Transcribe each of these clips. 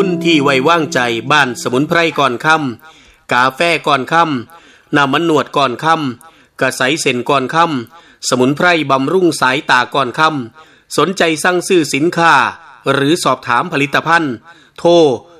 คุณที่ไว้วางใจบ้านสมุนไพรก่อนค่ำกาแฟก่อนค่ำน้ำมันนวดก่อนค่ำกระใสเส้นก่อนค่ำสมุนไพรบำรุงสายตาก่อนค่ำสนใจสั่งซื้อสินค้าหรือสอบถามผลิตภัณฑ์โทร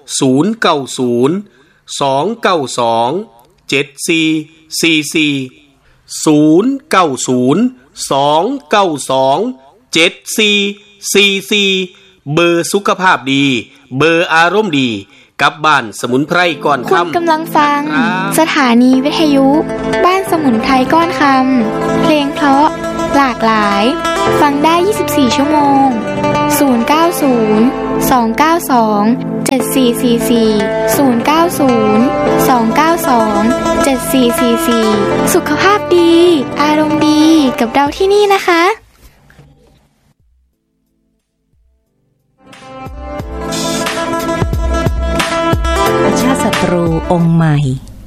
090-292-7444 เบอร์สุขภาพดีเบอร์อารมณ์ดีกับบ้านสมุนไพรก่อนค่ำคุณกำลังฟังสถานีวิทยุบ้านสมุนไพรก้อนคำเพลงเพราะหลากหลายฟังได้24ชั่วโมง090-292-7444 สุขภาพดีอารมณ์ดีกับเราที่นี่นะคะชาติศัตรูองค์ใหม่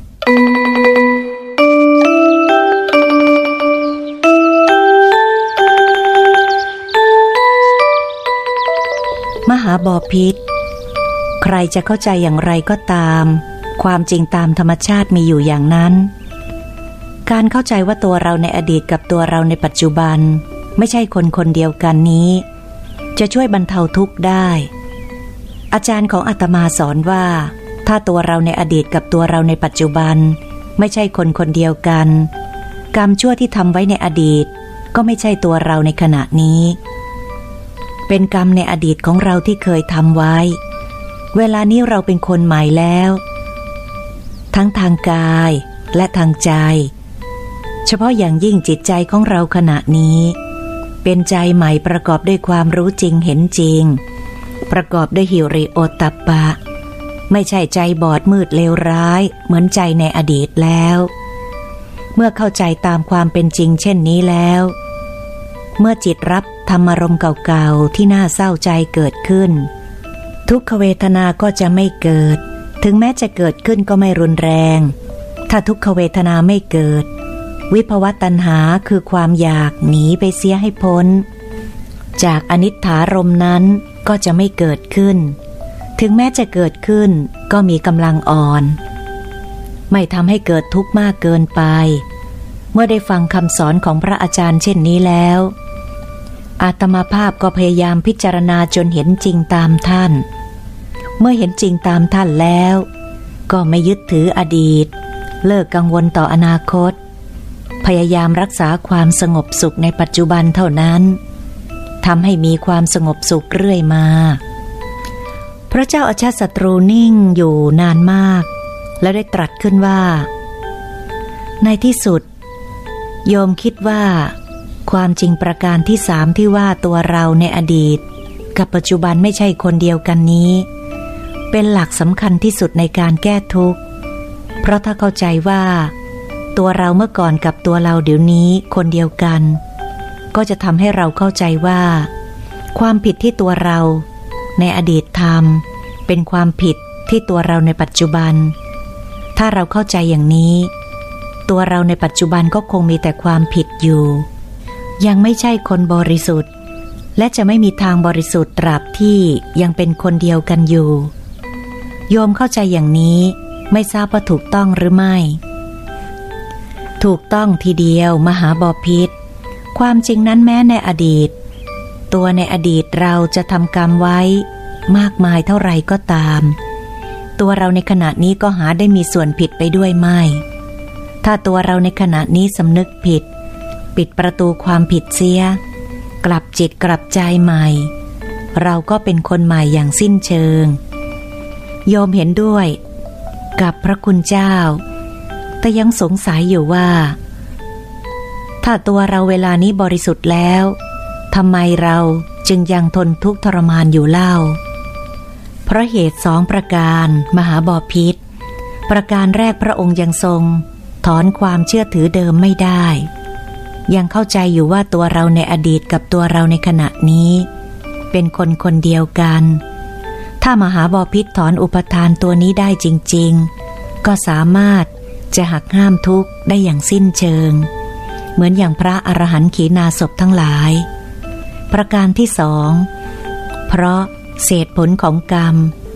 มหาบพิตรใครจะเข้าใจอย่างไรก็ตามความจริงตามธรรมชาติมีอยู่อย่างนั้นการเข้าใจว่าตัวเราในอดีตกับตัวเราในปัจจุบันไม่ใช่คนคนเดียวกันนี้จะช่วยบรรเทาทุกข์ได้อาจารย์ของอาตมาสอนว่าถ้าตัวเราในอดีตกับตัวเราในปัจจุบันไม่ใช่คนคนเดียวกันกรรมชั่วที่ทำไว้ในอดีตก็ไม่ใช่ตัวเราในขณะนี้เป็นกรรมในอดีตของเราที่เคยทำไว้เวลานี้เราเป็นคนใหม่แล้วทั้งทางกายและทางใจเฉพาะอย่างยิ่งจิตใจของเราขณะนี้เป็นใจใหม่ประกอบด้วยความรู้จริงเห็นจริงประกอบด้วยหิริโอตตัปปะไม่ใช่ใจบอดมืดเลวร้ายเหมือนใจในอดีตแล้วเมื่อเข้าใจตามความเป็นจริงเช่นนี้แล้วเมื่อจิตรับธรรมารมณ์เก่าๆที่น่าเศร้าใจเกิดขึ้นทุกขเวทนาก็จะไม่เกิดถึงแม้จะเกิดขึ้นก็ไม่รุนแรงถ้าทุกขเวทนาไม่เกิดวิภวตัณหาคือความอยากหนีไปเสียให้พ้นจากอนิจฐารมณ์นั้นก็จะไม่เกิดขึ้นถึงแม้จะเกิดขึ้นก็มีกำลังอ่อนไม่ทำให้เกิดทุกข์มากเกินไปเมื่อได้ฟังคำสอนของพระอาจารย์เช่นนี้แล้วอาตมาภาพก็พยายามพิจารณาจนเห็นจริงตามท่านเมื่อเห็นจริงตามท่านแล้วก็ไม่ยึดถืออดีตเลิกกังวลต่ออนาคตพยายามรักษาความสงบสุขในปัจจุบันเท่านั้นทำให้มีความสงบสุขเรื่อยมาพระเจ้าอาชาติศัตรูนิ่งอยู่นานมากแล้วได้ตรัสขึ้นว่าในที่สุดโยมคิดว่าความจริงประการที่สามที่ว่าตัวเราในอดีตกับปัจจุบันไม่ใช่คนเดียวกันนี้เป็นหลักสำคัญที่สุดในการแก้ทุกข์เพราะถ้าเข้าใจว่าตัวเราเมื่อก่อนกับตัวเราเดี๋ยวนี้คนเดียวกันก็จะทำให้เราเข้าใจว่าความผิดที่ตัวเราในอดีตทำเป็นความผิดที่ตัวเราในปัจจุบันถ้าเราเข้าใจอย่างนี้ตัวเราในปัจจุบันก็คงมีแต่ความผิดอยู่ยังไม่ใช่คนบริสุทธิ์และจะไม่มีทางบริสุทธิ์ตราบที่ยังเป็นคนเดียวกันอยู่โยมเข้าใจอย่างนี้ไม่ทราบว่าถูกต้องหรือไม่ถูกต้องทีเดียวมหาบพิตรความจริงนั้นแม้ในอดีตตัวในอดีตเราจะทำกรรมไว้มากมายเท่าไรก็ตามตัวเราในขณะนี้ก็หาได้มีส่วนผิดไปด้วยไม่ถ้าตัวเราในขณะนี้สำนึกผิดปิดประตูความผิดเสียกลับจิตกลับใจใหม่เราก็เป็นคนใหม่อย่างสิ้นเชิงโยมเห็นด้วยกับพระคุณเจ้าแต่ยังสงสัยอยู่ว่าถ้าตัวเราเวลานี้บริสุทธิ์แล้วทำไมเราจึงยังทนทุกข์ทรมานอยู่เล่าเพราะเหตุ2ประการมหาบพิตรประการแรกพระองค์ยังทรงถอนความเชื่อถือเดิมไม่ได้ยังเข้าใจอยู่ว่าตัวเราในอดีตกับตัวเราในขณะนี้เป็นคนคนเดียวกันถ้ามหาบพิตรถอนอุปทานตัวนี้ได้จริงๆก็สามารถจะหักห้ามทุกข์ได้อย่างสิ้นเชิงเหมือนอย่างพระอรหันต์ขีณาสพทั้งหลายประการที่2เพราะเศษผลของกรรม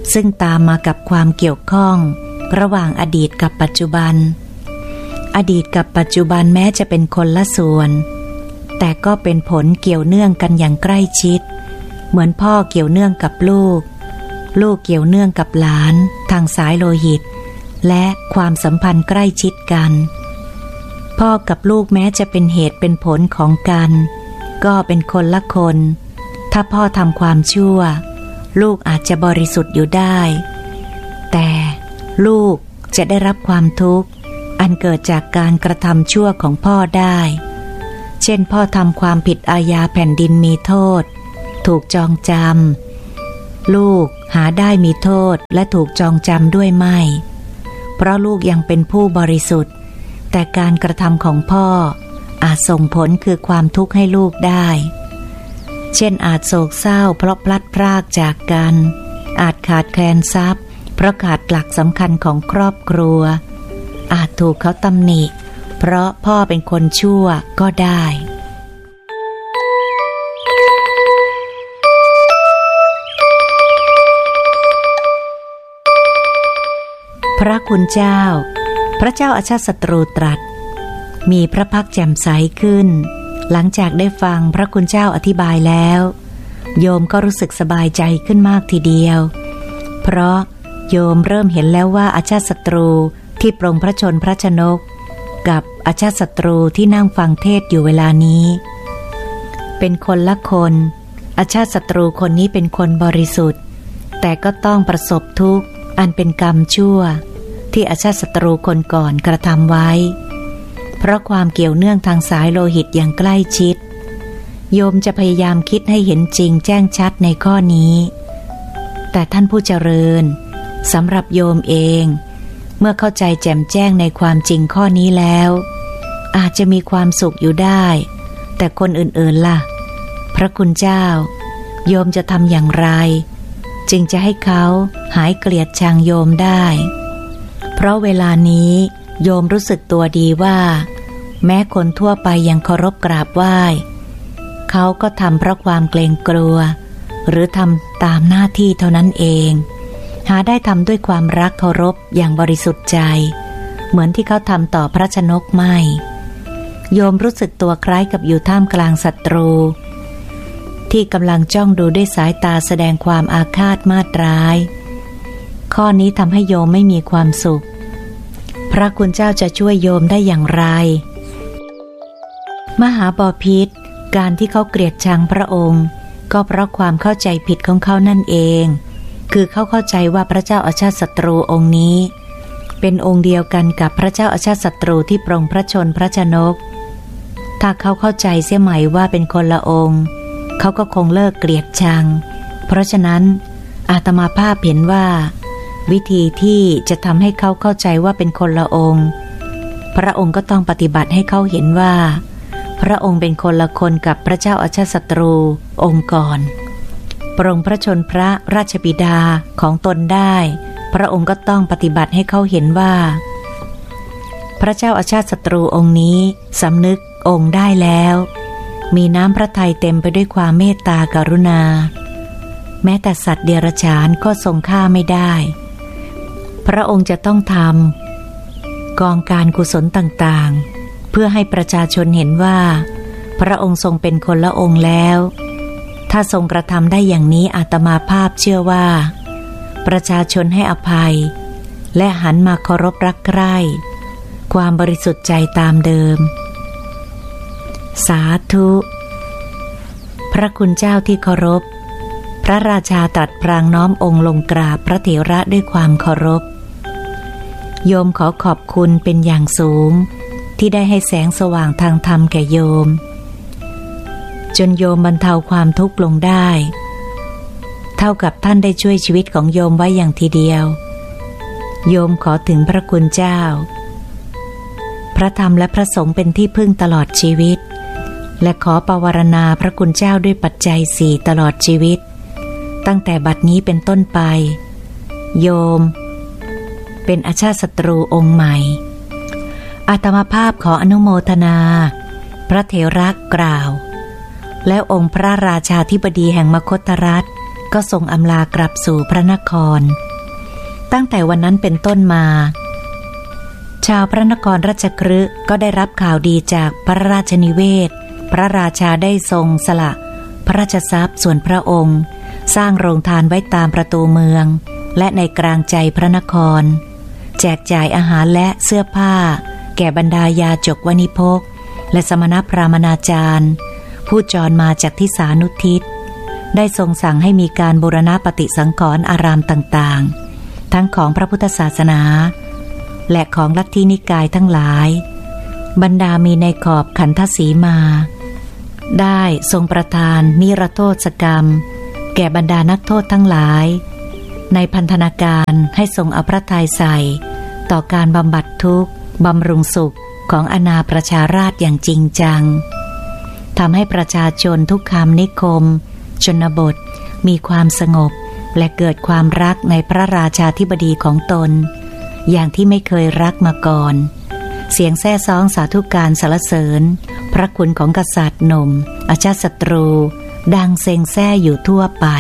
ซึ่งตามมากับความเกี่ยวข้องระหว่างอดีตกับปัจจุบันอดีตกับปัจจุบันแม้จะเป็นคนละส่วนแต่ก็เป็นผลเกี่ยวเนื่องกันอย่างใกล้ชิดเหมือนพ่อเกี่ยวเนื่องกับลูกลูกเกี่ยวเนื่องกับหลานทางสายโลหิตและความสัมพันธ์ใกล้ชิดกันพ่อกับลูกแม้จะเป็นเหตุเป็นผลของกันก็เป็นคนละคนถ้าพ่อทำความชั่วลูกอาจจะบริสุทธิ์อยู่ได้แต่ลูกจะได้รับความทุกข์อันเกิดจากการกระทำชั่วของพ่อได้เช่นพ่อทำความผิดอาญาแผ่นดินมีโทษถูกจองจำลูกหาได้มีโทษและถูกจองจำด้วยไม่เพราะลูกยังเป็นผู้บริสุทธิ์แต่การกระทำของพ่ออาจส่งผลคือความทุกข์ให้ลูกได้เช่นอาจโศกเศร้าเพราะพลัดพรากจากกันอาจขาดแคลนทรัพย์เพราะขาดหลักสำคัญของครอบครัวอาจถูกเขาตำหนิเพราะพ่อเป็นคนชั่วก็ได้พระคุณเจ้าพระเจ้าอาชาติศัตรูตรัสมีพระพักตร์แจ่มใสขึ้นหลังจากได้ฟังพระคุณเจ้าอธิบายแล้วโยมก็รู้สึกสบายใจขึ้นมากทีเดียวเพราะโยมเริ่มเห็นแล้วว่าอาชาติศัตรูที่ปรงพระชนพระชนกกับอาชาติศัตรูที่นั่งฟังเทศอยู่เวลานี้เป็นคนละคนอาชาติศัตรูคนนี้เป็นคนบริสุทธิ์แต่ก็ต้องประสบทุกข์อันเป็นกรรมชั่วที่อาชาติศัตรูคนก่อนกระทำไว้เพราะความเกี่ยวเนื่องทางสายโลหิตอย่างใกล้ชิดโยมจะพยายามคิดให้เห็นจริงแจ้งชัดในข้อนี้แต่ท่านผู้เจริญสำหรับโยมเองเมื่อเข้าใจแจ่มแจ้งในความจริงข้อนี้แล้วอาจจะมีความสุขอยู่ได้แต่คนอื่นๆล่ะพระคุณเจ้าโยมจะทำอย่างไรจึงจะให้เขาหายเกลียดชังโยมได้เพราะเวลานี้โยมรู้สึกตัวดีว่าแม้คนทั่วไปยังเคารพกราบไหว้เขาก็ทำเพราะความเกรงกลัวหรือทำตามหน้าที่เท่านั้นเองหาได้ทำด้วยความรักเคารพอย่างบริสุทธิ์ใจเหมือนที่เขาทำต่อพระชนกไม่โยมรู้สึกตัวคล้ายกับอยู่ท่ามกลางศัตรูที่กำลังจ้องดูด้วยสายตาแสดงความอาฆาตมาตร้ายข้อนี้ทำให้โยมไม่มีความสุขพระคุณเจ้าจะช่วยโยมได้อย่างไรมหาบพิตรการที่เขาเกลียดชังพระองค์ก็เพราะความเข้าใจผิดของเขานั่นเองคือเขาเข้าใจว่าพระเจ้าอาชาติศัตรูองค์นี้เป็นองค์เดียวกันกับพระเจ้าอาชาติศัตรูที่ปรงพระชนพระชนกถ้าเขาเข้าใจเสียใหม่ว่าเป็นคนละองค์เขาก็คงเลิกเกลียดชังเพราะฉะนั้นอาตมาภาพเห็นว่าวิธีที่จะทำให้เขาเข้าใจว่าเป็นคนละองค์พระองค์ก็ต้องปฏิบัติให้เขาเห็นว่าพระองค์เป็นคนละคนกับพระเจ้าอาชาติศัตรูองค์ก่อนปรงพระชนพระราชบิดาของตนได้พระองค์ก็ต้องปฏิบัติให้เขาเห็นว่าพระเจ้าอาชาติศัตรูองค์นี้สำนึกองค์ได้แล้วมีน้ำพระทัยเต็มไปด้วยความเมตตากรุณาแม้แต่สัตว์เดรัจฉานก็ทรงฆ่าไม่ได้พระองค์จะต้องทำกองการกุศลต่างๆเพื่อให้ประชาชนเห็นว่าพระองค์ทรงเป็นคนละองค์แล้วถ้าทรงกระทำได้อย่างนี้อาตมาภาพเชื่อว่าประชาชนให้อภัยและหันมาเคารพรักใคร่ความบริสุทธิ์ใจตามเดิมสาธุพระคุณเจ้าที่เคารพพระราชาตรัสพรางน้อมองค์ลงกราบพระเถระด้วยความเคารพโยมขอขอบคุณเป็นอย่างสูงที่ได้ให้แสงสว่างทางธรรมแก่โยมจนโยมบรรเทาความทุกข์ลงได้เท่ากับท่านได้ช่วยชีวิตของโยมไว้อย่างทีเดียวโยมขอถึงพระคุณเจ้าพระธรรมและพระสงฆ์เป็นที่พึ่งตลอดชีวิตและขอปวารณาพระคุณเจ้าด้วยปัจจัย4ตลอดชีวิตตั้งแต่บัดนี้เป็นต้นไปโยมเป็นอาชาติศัตรูองค์ใหม่อาตมาภาพขออนุโมทนาพระเถระกล่าวแล้วองค์พระราชาธิบดีแห่งมคธรัฐก็ทรงอำลากลับสู่พระนครตั้งแต่วันนั้นเป็นต้นมาชาวพระนครราชคฤห์ก็ได้รับข่าวดีจากพระราชนิเวศพระราชาได้ทรงสละพระราชทรัพย์ส่วนพระองค์สร้างโรงทานไว้ตามประตูเมืองและในกลางใจพระนครแจกจ่ายอาหารและเสื้อผ้าแก่บรรดายาจกวณิพกและสมณพราหมณาจารย์ผู้จรมาจากทิศานุทิศได้ทรงสั่งให้มีการบูรณะปฏิสังขรณ์อารามต่างๆทั้งของพระพุทธศาสนาและของลัทธินิกายทั้งหลายบรรดามีในขอบขันธสีมาได้ทรงประทานนิรโทษกรรมแก่บรรดานักโทษทั้งหลายในพันธนาการให้ทรงเอาพระทัยใส่ต่อการบำบัดทุกข์บำรุงสุขของอาณาประชาราษฎร์อย่างจริงจังทำให้ประชาชนทุกคำนิคมชนบทมีความสงบและเกิดความรักในพระราชาธิบดีของตนอย่างที่ไม่เคยรักมาก่อนเสียงแซ่ซ้องสาธุการสรรเสริญพระคุณของกษัตริย์หนุ่มอาชาติศัตรูดังเซ็งแซ่อยู่ทั่วไป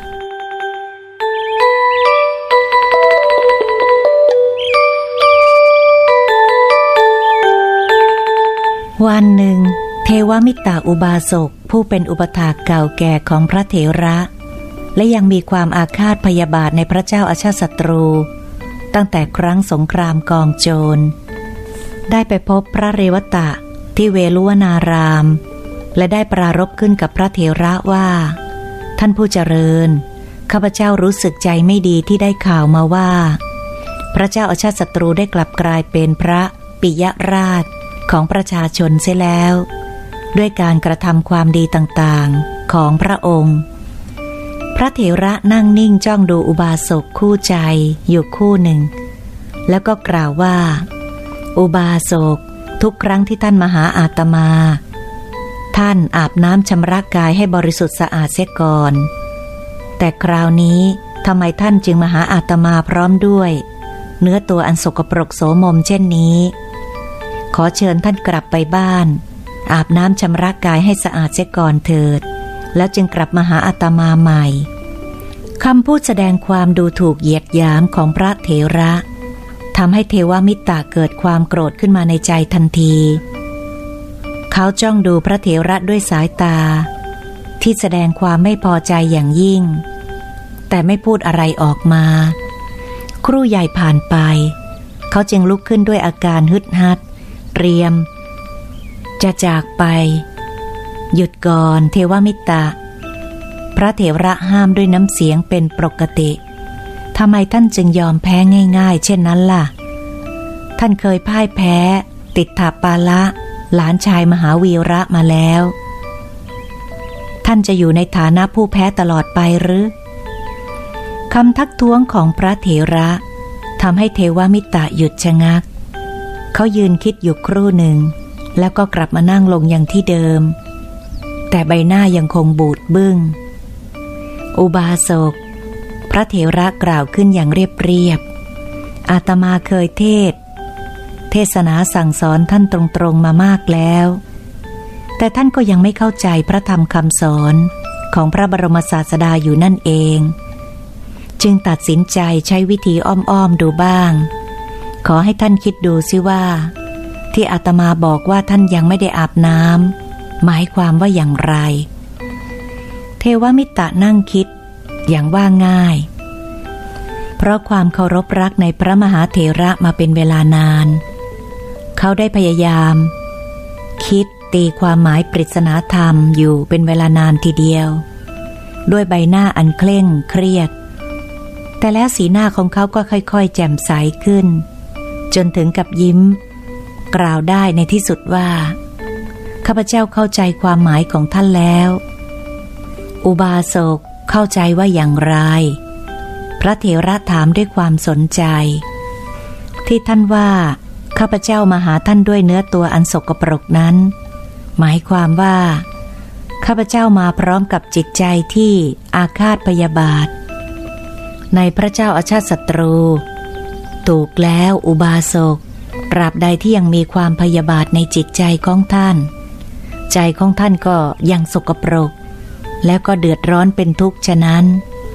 วันหนึ่งเทวมิตรอุบาสกผู้เป็นอุปถากเก่าแก่ของพระเถระและยังมีความอาฆาตพยาบาทในพระเจ้าอาชาติศัตรูตั้งแต่ครั้งสงครามกองโจรได้ไปพบพระเรวตะที่เวฬุวนารามและได้ปรารภขึ้นกับพระเถระว่าท่านผู้เจริญข้าพเจ้ารู้สึกใจไม่ดีที่ได้ข่าวมาว่าพระเจ้าอาชาติศัตรูได้กลับกลายเป็นพระปิยราชของประชาชนเสียแล้วด้วยการกระทำความดีต่างๆของพระองค์พระเถระนั่งนิ่งจ้องดูอุบาสกคู่ใจอยู่คู่หนึ่งแล้วก็กล่าวว่าอุบาสกทุกครั้งที่ท่านมาหาอาตมาท่านอาบน้ำชำระกายให้บริสุทธิ์สะอาดเสียก่อนแต่คราวนี้ทำไมท่านจึงมาหาอาตมาพร้อมด้วยเนื้อตัวอันสกปรกโสมมเช่นนี้ขอเชิญท่านกลับไปบ้านอาบน้ำชำระกายให้สะอาดเสียก่อนเถิดแล้วจึงกลับมาหาอาตมาใหม่คำพูดแสดงความดูถูกเหยียดหยามของพระเถระทำให้เทวมิตรเกิดความโกรธขึ้นมาในใจทันทีเขาจ้องดูพระเถระด้วยสายตาที่แสดงความไม่พอใจอย่างยิ่งแต่ไม่พูดอะไรออกมาครู่ใหญ่ผ่านไปเขาจึงลุกขึ้นด้วยอาการฮึดฮัดเตรียมจะจากไปหยุดก่อนเทวมิตรพระเถระห้ามด้วยน้ำเสียงเป็นปกติทำไมท่านจึงยอมแพ้ง่ายๆเช่นนั้นล่ะท่านเคยพ่ายแพ้ติดถาปาละหลานชายมหาวีระมาแล้วท่านจะอยู่ในฐานะผู้แพ้ตลอดไปหรือคำทักท้วงของพระเถระทำให้เทวมิตรหยุดชะงักเขายืนคิดอยู่ครู่หนึ่งแล้วก็กลับมานั่งลงอย่างที่เดิมแต่ใบหน้ายังคงบูดบึ้งอุบาสกพระเถระกล่าวขึ้นอย่างเรียบๆอาตมาเคยเทศนาสั่งสอนท่านตรงๆมามากแล้วแต่ท่านก็ยังไม่เข้าใจพระธรรมคำสอนของพระบรมศาสดาอยู่นั่นเองจึงตัดสินใจใช้วิธีอ้อมๆดูบ้างขอให้ท่านคิดดูสิว่าที่อาตมาบอกว่าท่านยังไม่ได้อาบน้ำหมายความว่าอย่างไรเทวมิตรนั่งคิดอย่างว่าง่ายเพราะความเคารพรักในพระมหาเถระมาเป็นเวลานานเขาได้พยายามคิดตีความหมายปริศนาธรรมอยู่เป็นเวลานานทีเดียวด้วยใบหน้าอันเคร่งเครียดแต่แล้วสีหน้าของเขาก็ค่อยๆแจ่มใสขึ้นจนถึงกับยิ้มกล่าวได้ในที่สุดว่าข้าพเจ้าเข้าใจความหมายของท่านแล้วอุบาสกเข้าใจว่าอย่างไรพระเถระถามด้วยความสนใจที่ท่านว่าข้าพเจ้ามาหาท่านด้วยเนื้อตัวอันสกปรกนั้นหมายความว่าข้าพเจ้ามาพร้อมกับจิตใจที่อาฆาตพยาบาทในพระเจ้าอาชาติศัตรูถูกแล้วอุบาสกตราบใดที่ยังมีความพยาบาทในจิตใจของท่านใจของท่านก็ยังสกปรกแล้วก็เดือดร้อนเป็นทุกข์ฉะนั้น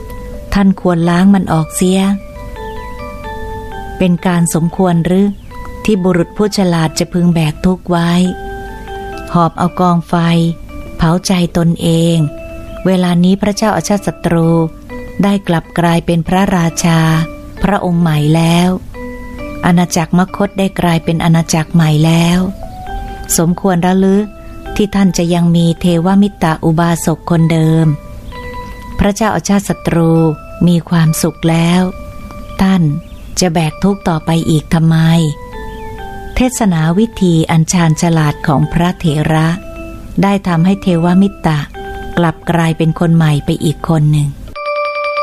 ท่านควรล้างมันออกเสียเป็นการสมควรหรือที่บุรุษผู้ฉลาดจะพึงแบกทุกข์ไว้หอบเอากองไฟเผาใจตนเองเวลานี้พระเจ้าอาชาติศัตรูได้กลับกลายเป็นพระราชาพระองค์ใหม่แล้วอาณาจักรมคธได้กลายเป็นอาณาจักรใหม่แล้วสมควรระลึกที่ท่านจะยังมีเทวมิตรอุบาสกคนเดิมพระเจ้าอาชาติศัตรูมีความสุขแล้วท่านจะแบกทุกข์ต่อไปอีกทำไมเทศนาวิธีอันชาญฉลาดของพระเถระได้ทำให้เทวมิตรกลับกลายเป็นคนใหม่ไปอีกคนหนึ่ง